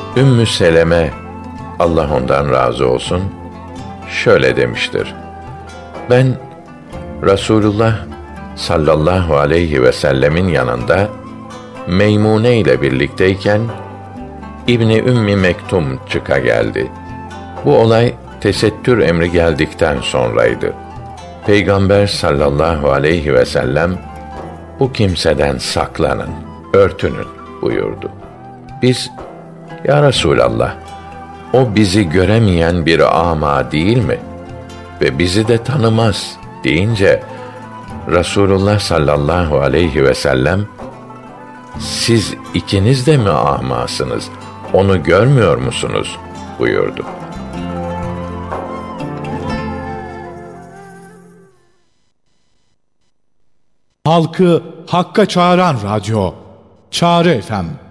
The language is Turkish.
Ümmü Seleme, Allah ondan razı olsun, şöyle demiştir: Ben Resulullah sallallahu aleyhi ve sellemin yanında Meymune ile birlikteyken İbni Ümmi Mektum çıka geldi. Bu olay tesettür emri geldikten sonraydı. Peygamber sallallahu aleyhi ve sellem, bu kimseden saklanın, örtünün buyurdu. Biz, ya Resulallah, o bizi göremeyen bir ama değil mi? Ve bizi de tanımaz deyince, Resulullah sallallahu aleyhi ve sellem, siz ikiniz de mi amasınız, onu görmüyor musunuz buyurdu. Halkı Hakk'a çağıran radyo, Çağrı FM.